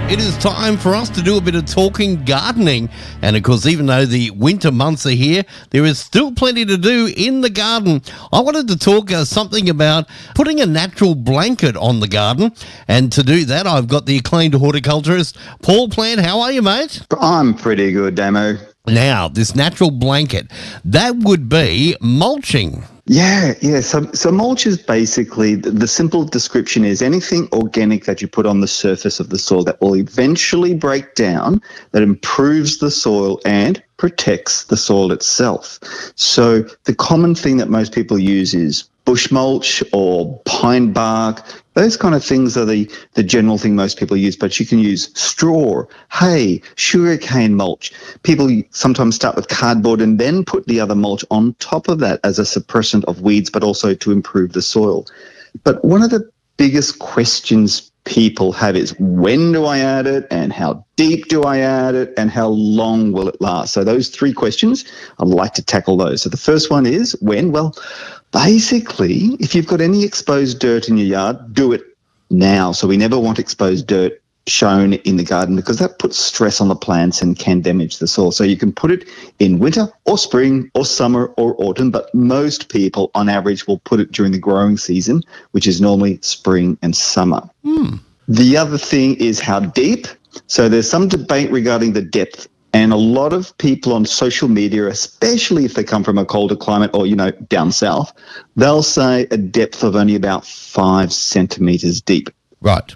It is time for us to do a bit of talking gardening. And of course, even though the winter months are here, there is still plenty to do in the garden. I wanted to talk something about putting a natural blanket on the garden. And to do that, I've got the acclaimed horticulturist, Paul Plant. How are you, mate? I'm pretty good, Damo. Now, this natural blanket, that would be mulching. Yeah. So mulch is basically, the simple description is anything organic that you put on the surface of the soil that will eventually break down, that improves the soil and protects the soil itself. So the common thing that most people use is bush mulch or pine bark. Those kind of things are the general thing most people use, but you can use straw, hay, sugarcane mulch. People sometimes start with cardboard and then put the other mulch on top of that as a suppressant of weeds, but also to improve the soil. But one of the biggest questions people have is, when do I add it, and how deep do I add it, and how long will it last? So those three questions, I'd like to tackle those. So the first one is when? Well, basically, if you've got any exposed dirt in your yard, do it now. So we never want exposed dirt shown in the garden because that puts stress on the plants and can damage the soil. So you can put it in winter or spring or summer or autumn, but most people on average will put it during the growing season, which is normally spring and summer. The other thing is how deep. So there's some debate regarding the depth. And a lot of people on social media, especially if they come from a colder climate or, down south, they'll say a depth of only about 5 centimetres deep. Right.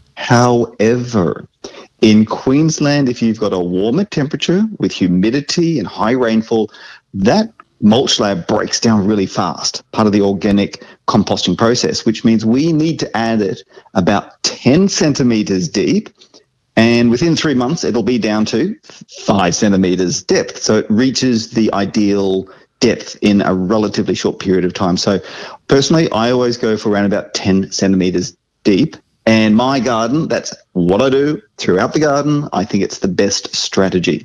However, in Queensland, if you've got a warmer temperature with humidity and high rainfall, that mulch layer breaks down really fast, part of the organic composting process, which means we need to add it about 10 centimetres deep. And within 3 months, it'll be down to 5 centimetres depth. So it reaches the ideal depth in a relatively short period of time. So personally, I always go for around about 10 centimetres deep. And my garden, that's what I do throughout the garden. I think it's the best strategy.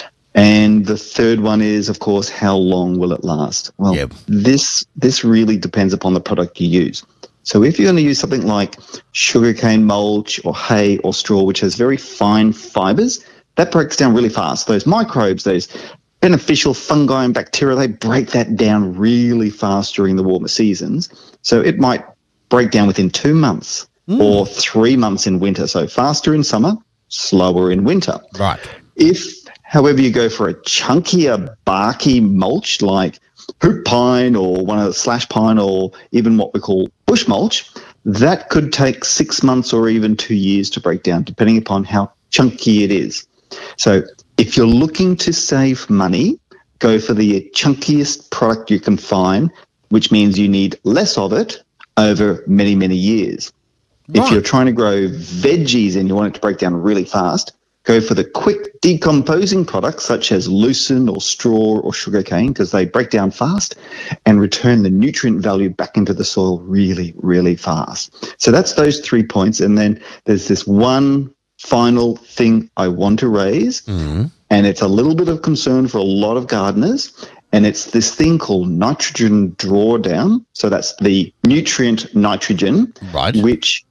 And the third one is, of course, how long will it last? Well, this really depends upon the product you use. So if you're going to use something like sugarcane mulch or hay or straw, which has very fine fibres, that breaks down really fast. Those microbes, those beneficial fungi and bacteria, they break that down really fast during the warmer seasons. So it might break down within 2 months or 3 months in winter. So faster in summer, slower in winter. Right. If, however, you go for a chunkier, barky mulch like hoop pine or one of the slash pine or even what we call bush mulch, that could take 6 months or even 2 years to break down, depending upon how chunky it is. So if you're looking to save money, go for the chunkiest product you can find, which means you need less of it over many, many years. Right. If you're trying to grow veggies and you want it to break down really fast, go for the quick decomposing products such as lucerne or straw or sugarcane because they break down fast and return the nutrient value back into the soil really, really fast. So that's those 3 points. And then there's this one final thing I want to raise, and it's a little bit of concern for a lot of gardeners, and it's this thing called nitrogen drawdown. So that's the nutrient nitrogen, right, which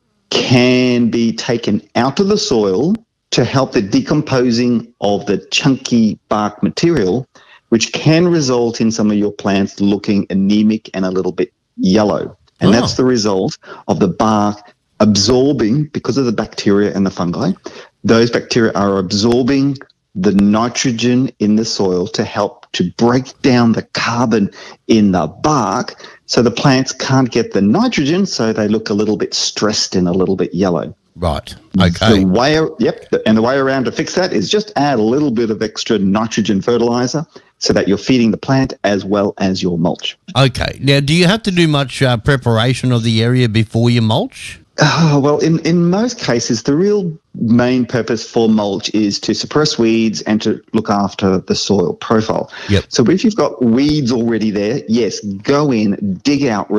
can be taken out of the soil to help the decomposing of the chunky bark material, which can result in some of your plants looking anemic and a little bit yellow. And that's the result of the bark absorbing, because of the bacteria and the fungi, those bacteria are absorbing the nitrogen in the soil to help to break down the carbon in the bark, so the plants can't get the nitrogen, so they look a little bit stressed and a little bit yellow. Right. Okay. And the way around to fix that is just add a little bit of extra nitrogen fertilizer so that you're feeding the plant as well as your mulch. Okay. Now, do you have to do much preparation of the area before you mulch? Well, in most cases, the real main purpose for mulch is to suppress weeds and to look after the soil profile. Yep. So if you've got weeds already there, yes, go in, dig out